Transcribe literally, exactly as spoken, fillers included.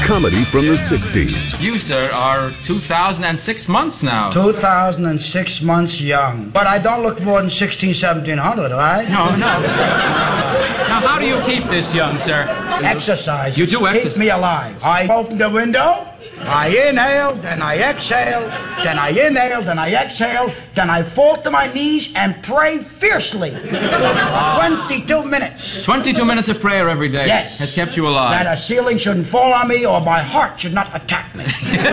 comedy from the sixties. You, sir, are two thousand six months now. two thousand six months young. But I don't look more than sixteen, seventeen hundred, right? No, no. Now, how do you keep this young, sir? Exercise. You do exercise. Keep me alive. I open the window, I inhale, then I exhale, then I inhale, then I exhale, then I fall to my knees and pray fiercely. twenty-two minutes. twenty-two minutes of prayer every day Yes. has kept you alive. That a ceiling shouldn't fall on me or my heart should not attack me.